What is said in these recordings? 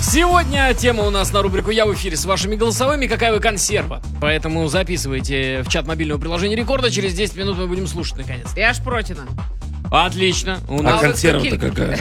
Сегодня тема у нас на рубрику «Я в эфире» с вашими голосовыми. Какая вы консерва? Поэтому записывайте в чат мобильного приложения Рекорда. Через 10 минут мы будем слушать, наконец. Я шпротина. Отлично. А консерва-то какая?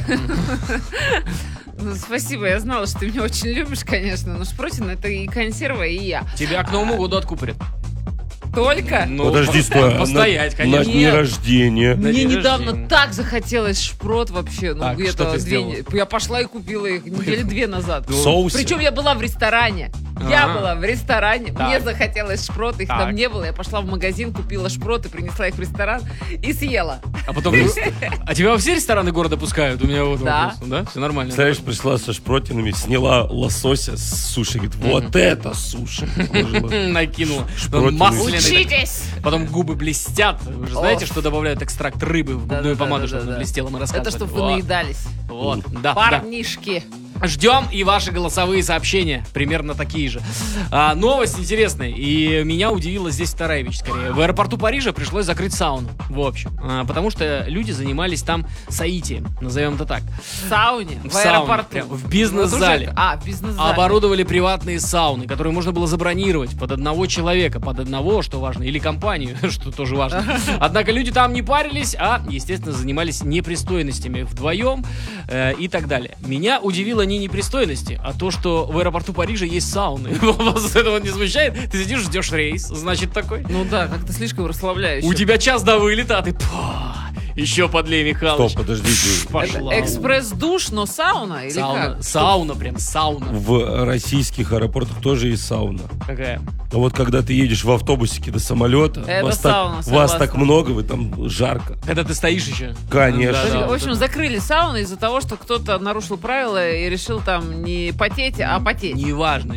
Ну, спасибо, я знала, что ты меня очень любишь, конечно. Но шпротина — это и консерва, и я. Тебя к Новому году откупорят. Только? Ну, Подожди, стой. Постоять, На конечно. дни рождения. На Мне день недавно рождения. так захотелось шпрот вообще. Ну, Так, где-то что ты сделала? Я пошла и купила их недели 2 назад. В соусе? Причем я была в ресторане. Я была в ресторане. Так. Мне захотелось шпрот, их Так. там не было. Я пошла в магазин, купила шпроты, принесла их в ресторан и съела. А потом... А тебя во все рестораны города пускают? У меня вот Да. вопрос. Да? Все нормально. Представляешь, пришла со шпротинами, сняла лосося с суши. Говорит, вот это суши. Положила. Накинула. Шпротины. Масляный. Учитесь! Потом губы блестят. Вы же знаете, что добавляют экстракт рыбы в губную помаду, чтобы она блестела? Мы рассказывали. Это чтобы вы Вот. наедались. Вот, да. Парнишки. Ждем и ваши голосовые сообщения, примерно такие же. Новость интересная, и меня удивила здесь вторая вещь скорее. В аэропорту Парижа пришлось закрыть сауну, в общем, потому что люди занимались там саитием, назовем это так. В сауне, в сауне, аэропорту. прям в бизнес-зале. Вот уже- в бизнес-зале. Оборудовали приватные сауны, которые можно было забронировать под одного человека, под одного, что важно, или компанию, что тоже важно. Однако люди там не парились, а, естественно, занимались непристойностями вдвоем и так далее. Меня удивило не непристойности, а то, что в аэропорту Парижа есть сауны. Вас этого не смущает? Ты сидишь, ждешь рейс, значит такой. Ну да, как-то слишком расслабляюще. У тебя час до вылета, а ты... Еще подлей, Михалыч. Стоп, подождите. Пошла. Экспресс-душ, но сауна или Сауна, как? сауна, прям сауна. В российских аэропортах тоже есть сауна. Какая? А вот когда ты едешь в автобусике до самолета, Это вас, сауна, вас согласна. так много, вы там жарко. Когда ты стоишь еще. Конечно. Да, В общем, закрыли сауну из-за того, что кто-то нарушил правила и решил там не потеть, а потеть. Неважно,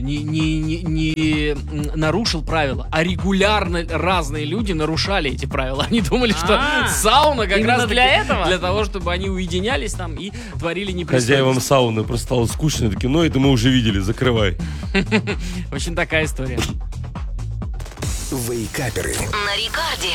не нарушил правила, а регулярно разные люди нарушали эти правила. Они думали, что сауна как Именно раз для этого? Для того, чтобы они уединялись там и творили непристойности. Хозяевам сауны просто стало скучно, такие, ну это мы уже видели, закрывай. Очень такая история. Вейкаперы. На Рекорде.